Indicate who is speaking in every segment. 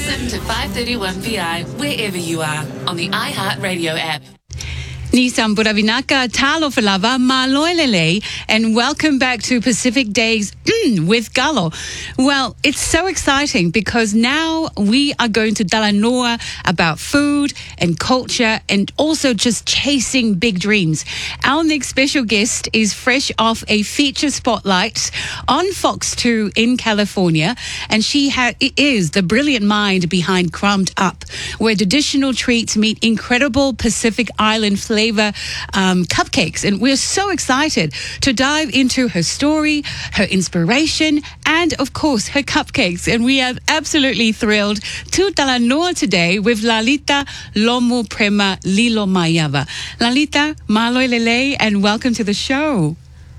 Speaker 1: Listen to 531PI wherever you are on the iHeartRadio app.
Speaker 2: Nisam Buravinaka, Talo Falava, Maloilele, and welcome back to Pacific Days with Galo. Well, it's so exciting because now we are going to Talanoa about food and culture and also just chasing big dreams. Our next special guest is fresh off a feature spotlight on Fox 2 in California, and she is the brilliant mind behind Crumbed Up, where traditional treats meet incredible Pacific Island flavor cupcakes. And we're so excited to dive into her story, her inspiration, and of course her cupcakes. And we are absolutely thrilled to Talanoa today with Lalita Lomu Prema Lilo Mayava. Lalita, Maloilele, and welcome to the show.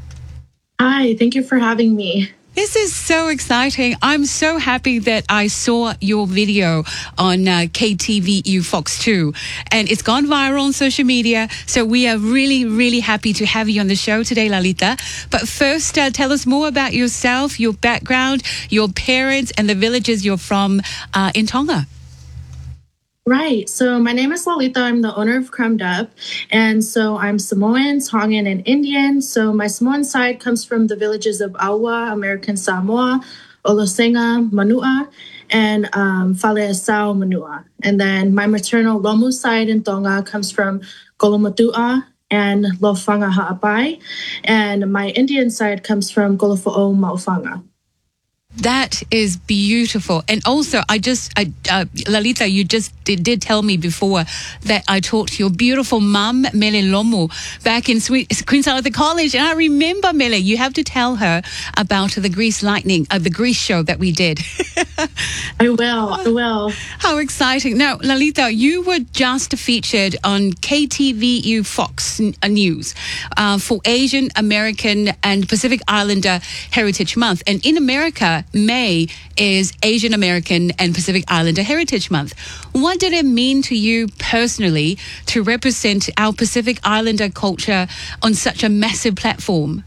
Speaker 3: Hi, thank you for having me.
Speaker 2: This is so exciting. I'm so happy that I saw your video on KTVU Fox 2, and it's gone viral on social media. So we are really, really happy to have you on the show today, Lalita. But first, tell us more about yourself, your background, your parents, and the villages you're from in Tonga.
Speaker 3: Right. So my name is Lalita. I'm the owner of Crumbed Up. And so I'm Samoan, Tongan, and Indian. So my Samoan side comes from the villages of Aua, American Samoa, Olosenga, Manua, and Faleasau, Manua. And then my maternal Lomu side in Tonga comes from Kolomatua and Lofanga Ha'apai. And my Indian side comes from Kolofo'o Maufanga.
Speaker 2: That is beautiful. And also, Lalita, you just did tell me before that I talked to your beautiful mum, Mele Lomu, back in Queen's Island at the college. And I remember, Mele, you have to tell her about the Grease Lightning, the Grease show that we did.
Speaker 3: I will.
Speaker 2: How exciting. Now, Lalita, you were just featured on KTVU Fox News for Asian American and Pacific Islander Heritage Month. And in America, May is Asian American and Pacific Islander Heritage Month. What did it mean to you personally to represent our Pacific Islander culture on such a massive platform?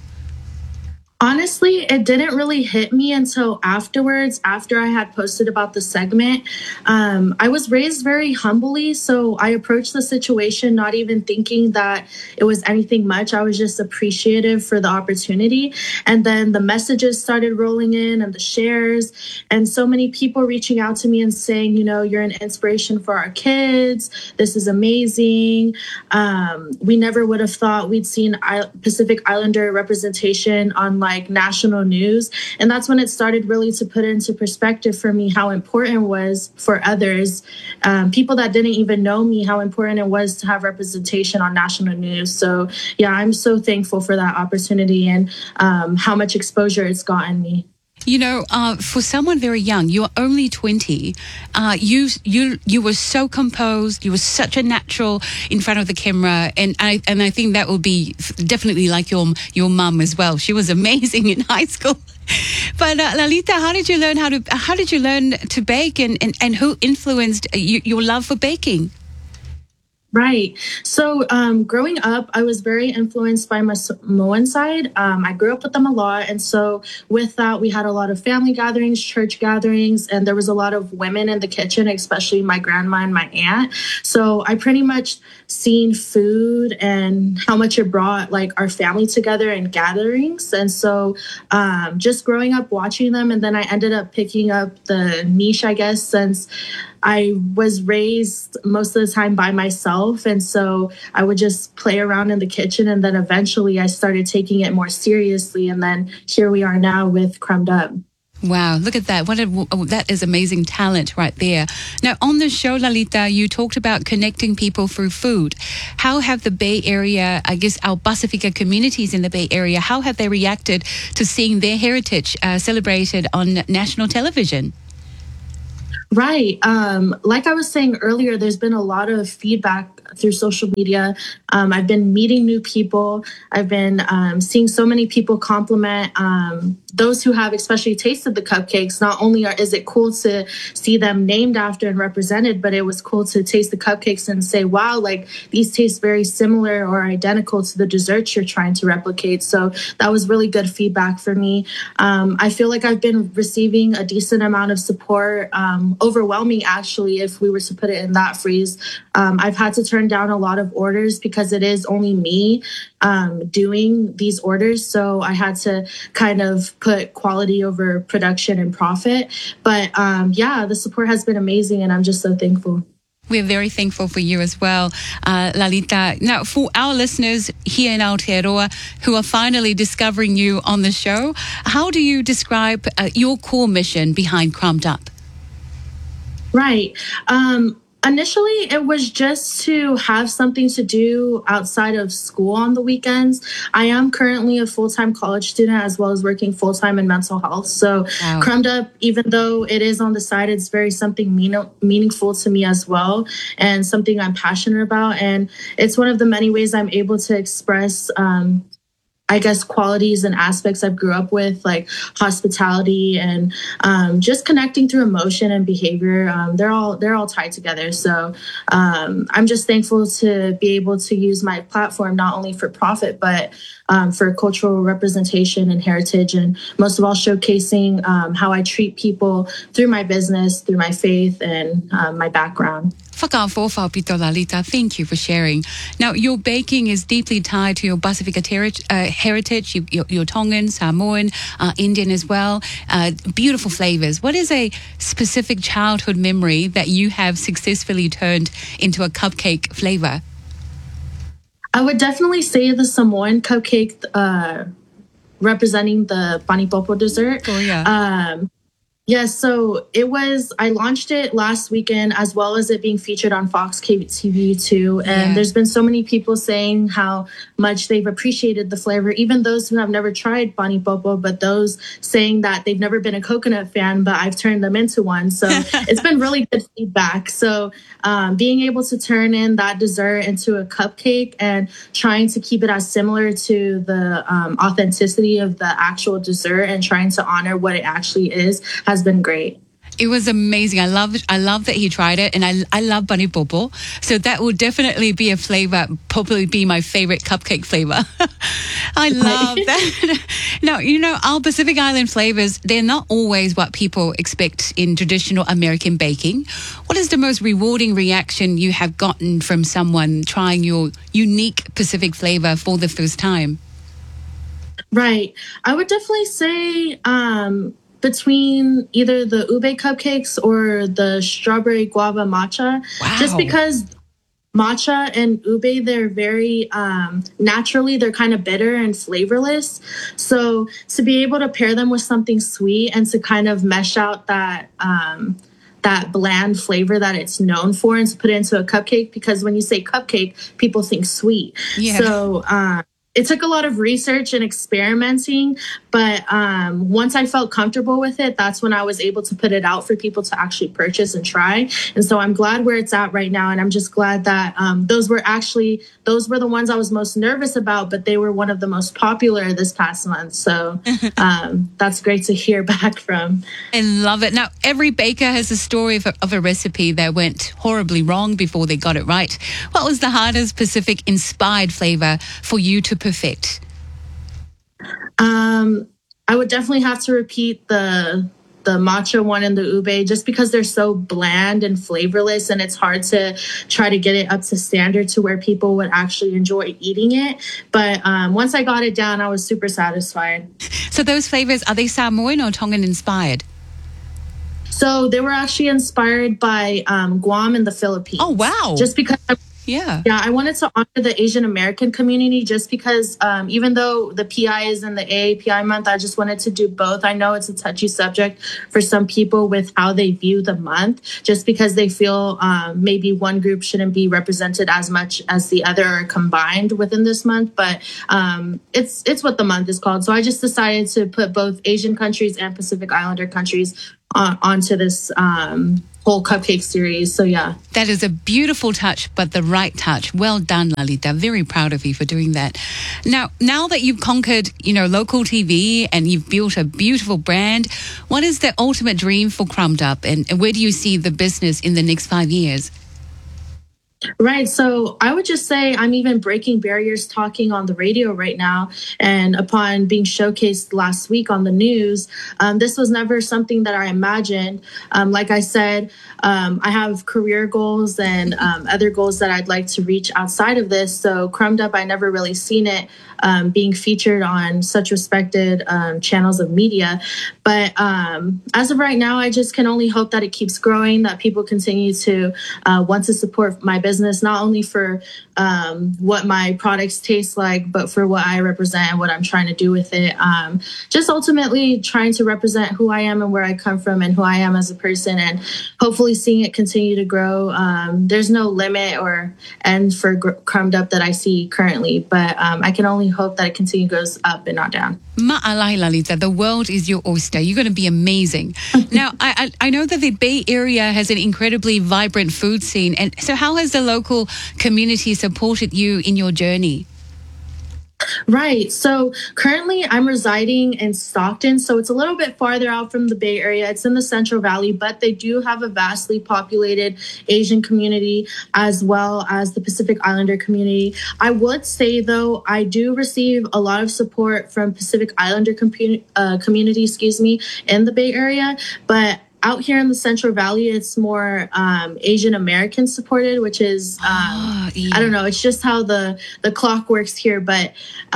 Speaker 3: Honestly, it didn't really hit me until afterwards, after I had posted about the segment. I was raised very humbly, so I approached the situation not even thinking that it was anything much. I was just appreciative for the opportunity. And then the messages started rolling in and the shares, and so many people reaching out to me and saying, you know, you're an inspiration for our kids. This is amazing. We never would have thought we'd seen Pacific Islander representation on like national news. And that's when it started really to put into perspective for me how important it was for others, people that didn't even know me, how important it was to have representation on national news. So yeah, I'm so thankful for that opportunity and how much exposure it's gotten me.
Speaker 2: You know, for someone very young, you're only 20. You were so composed. You were such a natural in front of the camera, and I think that will be definitely like your mum as well. She was amazing in high school. But Lalita, how did you learn to bake, and who influenced your love for baking?
Speaker 3: Right. So growing up, I was very influenced by my Samoan side. I grew up with them a lot. And so with that, we had a lot of family gatherings, church gatherings, and there was a lot of women in the kitchen, especially my grandma and my aunt. So I pretty much seen food and how much it brought like our family together in gatherings. And so just growing up watching them, and then I ended up picking up the niche, I guess, since I was raised most of the time by myself. And so I would just play around in the kitchen. And then eventually I started taking it more seriously. And then here we are now with Crumbed Up.
Speaker 2: Wow, look at that. That is amazing talent right there. Now, on the show, Lalita, you talked about connecting people through food. How have the Bay Area, I guess our Pacifica communities in the Bay Area, how have they reacted to seeing their heritage celebrated on national television?
Speaker 3: Right. Like I was saying earlier, there's been a lot of feedback through social media. I've been meeting new people. I've been seeing so many people compliment those who have especially tasted the cupcakes. Not only is it cool to see them named after and represented, but it was cool to taste the cupcakes and say, wow, like these taste very similar or identical to the desserts you're trying to replicate. So that was really good feedback for me. I feel like I've been receiving a decent amount of support, overwhelming actually, if we were to put it in that phrase. I've had to turn down a lot of orders because it is only me doing these orders. So I had to kind of put quality over production and profit. But yeah, the support has been amazing and I'm just so thankful.
Speaker 2: We're very thankful for you as well, Lalita. Now, for our listeners here in Aotearoa who are finally discovering you on the show, how do you describe your core mission behind Crumbed Up?
Speaker 3: Right. Initially, it was just to have something to do outside of school on the weekends. I am currently a full-time college student as well as working full-time in mental health. So wow. Crumbed Up, even though it is on the side, it's very something meaningful to me as well and something I'm passionate about. And it's one of the many ways I'm able to express I guess qualities and aspects I grew up with, like hospitality and just connecting through emotion and behavior. They're all tied together. So I'm just thankful to be able to use my platform not only for profit, but for cultural representation and heritage, and most of all showcasing how I treat people through my business, through my faith, and my background.
Speaker 2: Lalita, thank you for sharing. Now, your baking is deeply tied to your Pacific heritage. You're Tongan, Samoan, Indian as well. Beautiful flavors. What is a specific childhood memory that you have successfully turned into a cupcake flavor?
Speaker 3: I would definitely say the Samoan cupcake representing the Panipopo dessert.
Speaker 2: Oh, yeah.
Speaker 3: Yes, so I launched it last weekend as well as it being featured on Fox TV too. And there's been so many people saying how much they've appreciated the flavor, even those who have never tried Panipopo, but those saying that they've never been a coconut fan, but I've turned them into one. So it's been really good feedback. So being able to turn in that dessert into a cupcake and trying to keep it as similar to the authenticity of the actual dessert and trying to honor what it actually is has been great.
Speaker 2: It was amazing. I love that he tried it, and I love Panipopo. So that will definitely be a flavor, probably be my favorite cupcake flavor. I love that. Now, our Pacific Island flavors, they're not always what people expect in traditional American baking. What is the most rewarding reaction you have gotten from someone trying your unique Pacific flavor for the first time?
Speaker 3: Right. I would definitely say between either the ube cupcakes or the strawberry guava matcha, just because matcha and ube, they're very naturally, they're kind of bitter and flavorless. So to be able to pair them with something sweet and to kind of mesh out that bland flavor that it's known for and to put it into a cupcake, because when you say cupcake, people think sweet. Yeah. So it took a lot of research and experimenting, but once I felt comfortable with it, that's when I was able to put it out for people to actually purchase and try. And so I'm glad where it's at right now. And I'm just glad that those were the ones I was most nervous about, but they were one of the most popular this past month. So that's great to hear back from.
Speaker 2: I love it. Now, every baker has a story of a recipe that went horribly wrong before they got it right. What was the hardest Pacific inspired flavor for you to perfect?
Speaker 3: I would definitely have to repeat the matcha one and the ube, just because they're so bland and flavorless, and it's hard to try to get it up to standard to where people would actually enjoy eating it. But once I got it down, I was super satisfied.
Speaker 2: So those flavors, are they Samoan or Tongan inspired?
Speaker 3: So they were actually inspired by Guam and the Philippines.
Speaker 2: Oh, wow.
Speaker 3: Just because
Speaker 2: Yeah,
Speaker 3: I wanted to honor the Asian American community, just because even though the PI is in the AAPI month, I just wanted to do both. I know it's a touchy subject for some people with how they view the month, just because they feel maybe one group shouldn't be represented as much as the other or combined within this month. But it's what the month is called. So I just decided to put both Asian countries and Pacific Islander countries onto this whole cupcake series. So yeah.
Speaker 2: That is a beautiful touch, but the right touch. Well done, Lalita. Very proud of you for doing that. Now that you've conquered, local TV and you've built a beautiful brand, what is the ultimate dream for Crumbed Up, and where do you see the business in the next 5 years?
Speaker 3: Right. So I would just say I'm even breaking barriers talking on the radio right now. And upon being showcased last week on the news, this was never something that I imagined. Like I said, I have career goals and other goals that I'd like to reach outside of this. So Crumbed Up, I never really seen it being featured on such respected channels of media. But as of right now, I just can only hope that it keeps growing, that people continue to want to support my business, not only for what my products taste like, but for what I represent and what I'm trying to do with it. Just ultimately trying to represent who I am and where I come from and who I am as a person, and hopefully seeing it continue to grow. There's no limit or end for Crumbed Up that I see currently, but I can only hope that it continually goes up and not down.
Speaker 2: Ma'alai, Lalita, the world is your oyster. You're going to be amazing. Now, I know that the Bay Area has an incredibly vibrant food scene. And so how has the local community supported you in your journey?
Speaker 3: Right. So currently I'm residing in Stockton. So it's a little bit farther out from the Bay Area. It's in the Central Valley, but they do have a vastly populated Asian community as well as the Pacific Islander community. I would say, though, I do receive a lot of support from Pacific Islander community, in the Bay Area. But out here in the Central Valley, it's more Asian American supported, which is, I don't know, it's just how the clock works here. But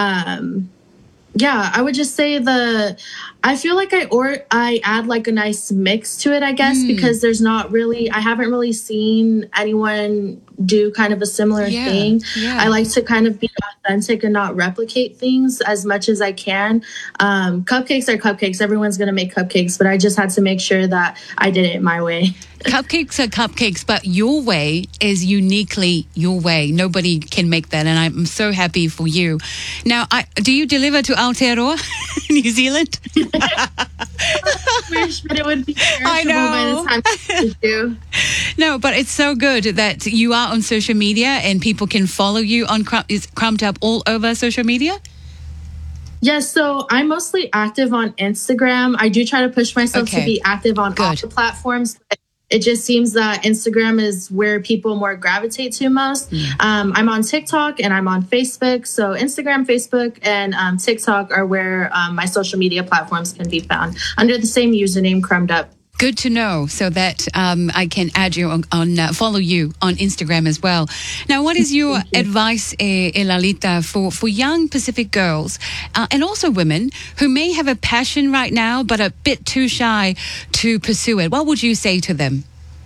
Speaker 3: yeah, I would just say I feel like I add like a nice mix to it, I guess, because I haven't really seen anyone do kind of a similar thing. Yeah. I like to kind of be authentic and not replicate things as much as I can. Cupcakes are cupcakes. Everyone's going to make cupcakes, but I just had to make sure that I did it my way.
Speaker 2: Cupcakes are cupcakes, but your way is uniquely your way. Nobody can make that, and I'm so happy for you. Now, do you deliver to Aotearoa, New Zealand?
Speaker 3: I wish, but it would be perishable by the time I do.
Speaker 2: No, but it's so good that you are on social media and people can follow you on Crumbed Up all over social media?
Speaker 3: Yes, so I'm mostly active on Instagram. I do try to push myself to be active on all the platforms, but it just seems that Instagram is where people more gravitate to most. I'm on TikTok and I'm on Facebook. So Instagram, Facebook, and TikTok are where my social media platforms can be found under the same username, Crumbed Up.
Speaker 2: Good to know, so that I can add you on follow you on Instagram as well. Now, what is your advice, Lalita, for young Pacific girls and also women who may have a passion right now but are a bit too shy to pursue it? What would you say to them?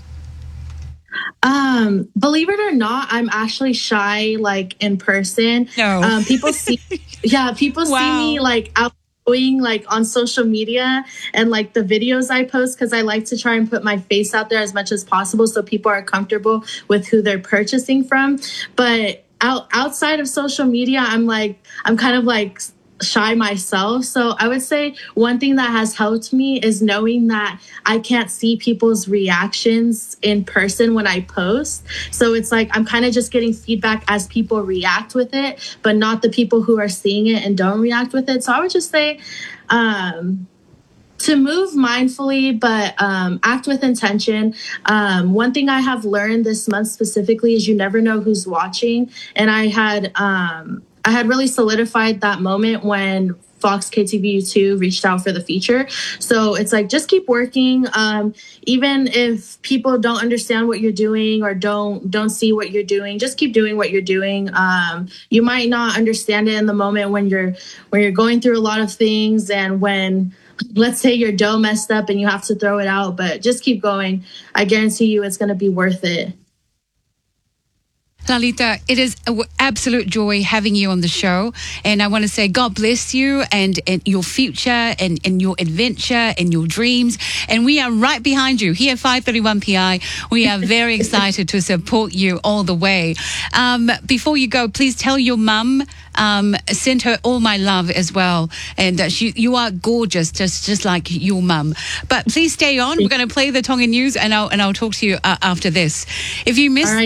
Speaker 3: Believe it or not, I'm actually shy, like in person.
Speaker 2: No.
Speaker 3: People see me like out like on social media and like the videos I post, because I like to try and put my face out there as much as possible so people are comfortable with who they're purchasing from. But outside of social media, I'm kind of like shy myself. So I would say one thing that has helped me is knowing that I can't see people's reactions in person when I post. So it's like I'm kind of just getting feedback as people react with it, but not the people who are seeing it and don't react with it. So I would just say to move mindfully, but act with intention. One thing I have learned this month specifically is you never know who's watching. And I had really solidified that moment when Fox KTVU2 reached out for the feature. So it's like, just keep working. Even if people don't understand what you're doing or don't see what you're doing, just keep doing what you're doing. You might not understand it in the moment when you're going through a lot of things, and when, let's say, your dough messed up and you have to throw it out, but just keep going. I guarantee you it's going to be worth it.
Speaker 2: Lalita, it is an absolute joy having you on the show. And I want to say God bless you and your future and your adventure and your dreams. And we are right behind you here at 531 PI. We are very excited to support you all the way. Before you go, please tell your mum send her all my love as well. And you are gorgeous, just like your mum. But please stay on. We're going to play the Tongan news, and I'll talk to you after this. If you missed,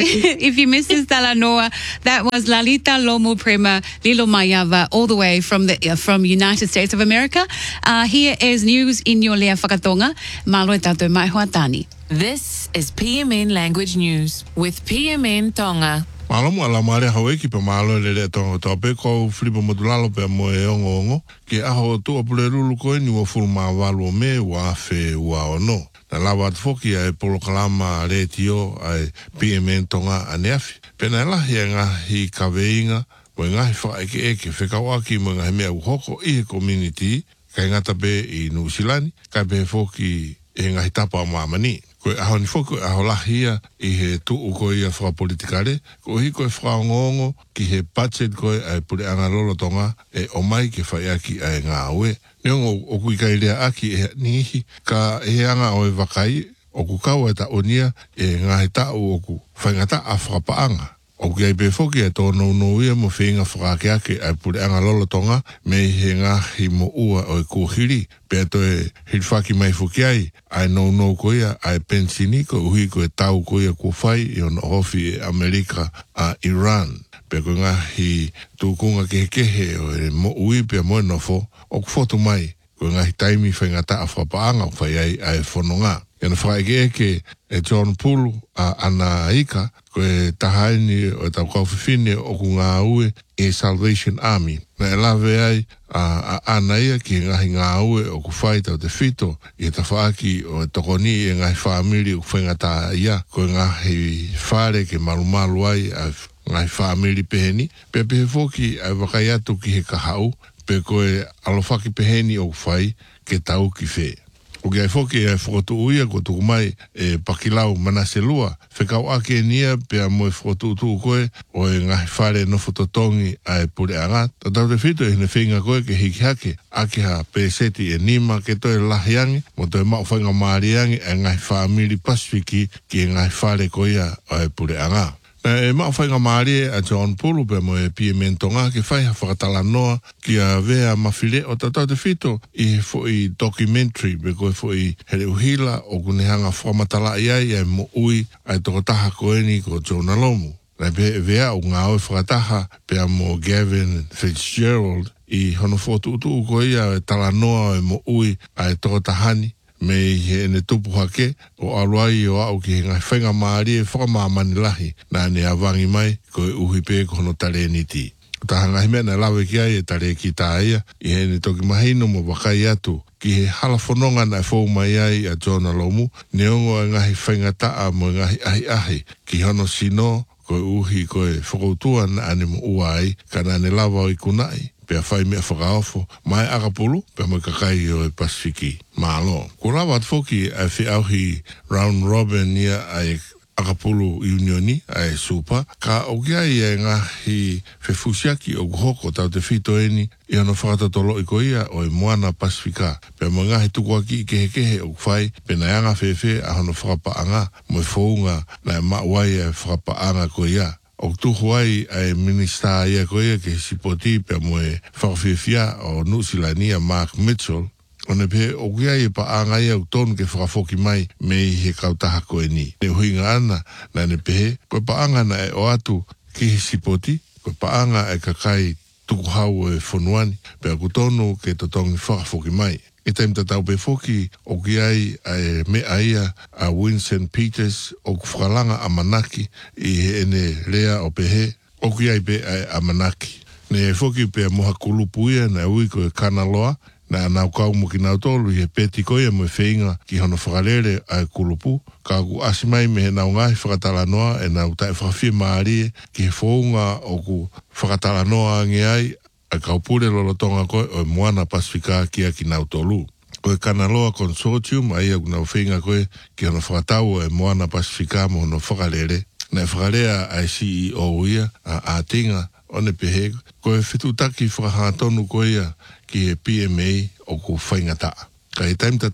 Speaker 2: if you missed this Talanoa, that was Lalita Lomo Prema Lilo Mayava, all the way from United States of America. Here is news in your lea whakatonga. Malo tatou mai hoa tani.
Speaker 1: This is PMN Language News with PMN Tonga.
Speaker 4: Malamu ala mare hawe ki pa malo le tonga tope ko flipo modulalo pe mo e ongo ke aho tu apule rulu ko ni wo fulu ma walu me wa fe wa ono na lava foki ai polo kalama retio ai PMN Tonga anefi pena la hianga hi kaveinga mo nga fa eke feka wa ki mo nga me hoko I community kai ngata be I New Zealand kai be foki e nga hitapa mamani ko aho ni foku aho lahia I he tu ko ia fra politikale ko hi ko fra ngongo ki he budget ko ai pule anga lolo tonga e o mai ke fa aki ai nga we ngongo o ku kai le aki e ni ka e anga o vakai o ku ka ta onia e nga hita o ku fa ngata afra pa anga o ku ai be foki e to no ia mo finga fra ke aki ai pule anga lolo tonga me he nga hi mo ua o ku hiri pe to e hilfaki mai foki ai no ko ia ai pensini ko hui ko tau ko ia ko fai I on ofi America a Iran pe ko nga hi tu kunga ke he o mo ui pe mo no fo o foto mai ko nga hi taimi fenga ta afapa fai ai fononga ena fai ke e John Pulu a ana ika ko e tahaini o ta ko fine o kunga ue e Salvation Army na lave ai a ana ia ki nga ue o ku fai ta te fito I ta faki o tokoni e nga family o fenga ta ia ko nga hi fare ke malumalu ai nga family peheni pe foki ai wakaiatu ki he kahau pe ko e alofaki peheni o fai ke tau ki fe o ke foki e foto uia ko tu mai e pakilau manaselua fekau ake nia pe mo foto tu ko o nga fare no fototongi ai pure anga tata te fito e ne finga ko ke hiki ake ha pe seti e nima ke to e lahiangi mo to e mau fanga mariangi e nga family pasifiki ki nga fare ko ia ai pure anga e mau whainga maari a John Pulu pe mo e PMN Tonga ke whai whakatalanoa ki a vea mawhile o tatau te fito I documentary pe koe I here uhila o kunehanga whamatala ai mo ui ai toko taha koeni ko Jonah Lomu. Nei pe vea o ngā oe whakataha pe a mo Gavin Fitzgerald I hono fotu utu ko ia e talanoa mo ui ai toko tahani me he ne tupu hake o aluai o au ki ngai whainga maari e whakamamani lahi na ne awangi mai ko e uhi pe ko hono tare niti. Tahanga hime na lawe ki ai e tare ki tā ia I he ne toki mahino mo wakai atu ki he halafononga na fau mai ai a Jonah Lomu ne ongo e ngahi whainga taa mo ngahi ahi ki hono sino ko e uhi ko e whakautua na ane mo ua ai kana ne lawa o I kunai. Pe fai me whakaofo, mai akapulu, pe mo kakai o e Pasifiki. Malo. Ko rawa foki ai whiauhi round robin ia ai akapulu unioni, ai super, ka ogiai e ngahi whewhusiaki o kuhoko tau te whito eni, I ono whakatatolo I ko ia o e moana Pasifika. Pe mo ngahi tukuaki I kehe o kwhai, pe na anga whewhe a hono whakapaanga, mo e whaunga na e mauai e whakapaanga ko ia. O tuhu ai ai minista ia ko ia ke sipoti pe mo e whakawhiwhia o Nusilania Mark Mitchell o ne pe o kia I pa anga ia o tonu ke whakafoki mai me I he kautaha ko e ni. Ne huinga ana na ne pe ko pa anga na e o atu ki he sipoti ko pa anga e kakai tuku hau e whonuani pe a kutonu ke totongi whakafoki mai. E taim tatau pe foki o ki ai me aia a Winston Peters o kuwhakalanga a Manaki I he ene lea o pehe o ki ai pe a Manaki. Ne foki pe a moha kulupu ia na ui ko e Kanaloa na nau kau mo ki nau tolu I he peti koia mo e whainga ki hono whakalere a kulupu ka ku asimai me he nau ngai whakatalanoa e nau tae whakawhia maari ki he whaunga o ku whakatalanoa nge ai a kaupure lolotonga koe o moana Pasifika kia ki nau tolu. Ko e Kanaloa Consortium ai au nau whinga koe ki hono whakatau e moana Pasifika mo hono whakalere. Na whakalea ai CEO ia a tinga o ne pehe ko e whitutaki whakahatonu koe ia ki he PMA o ku whainga taa. Ka e taim tatau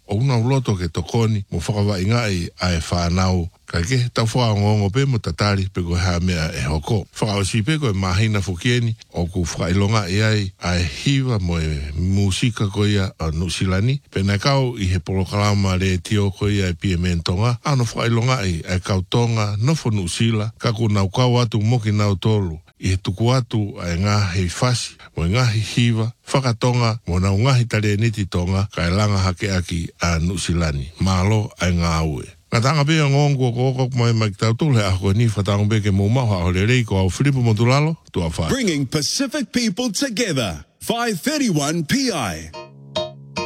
Speaker 4: o una uloto ke tokoni mo whakawa ingai ai whanau. Kai ke tau whaongongo pe mo tatari pe ko hea mea e hoko. Whakaosi pe ko e mahina fukieni o ku whakailonga e ai hiwa mo e musika ko ia a Nusilani. Pe na kau i he polokalama re tio ko ia e pie mentonga. Ano whakailonga ai kautonga nofo Nusila. Kaku nau kau atu moki nau tolu. I he tuku atu ai ngahi fasi mo ngahi hiwa. Whakatonga mo nau ngahi tare niti tonga kai langa hake aki a Nusilani. Malo ai ngā ue. Ngā tanga pia ngongo ko mai ki tau tūle ako ni whatanga pia ke mō maha o le rei ko au Filipo Motulalo, tua whai.
Speaker 5: Bringing Pacific people together. 531 PI.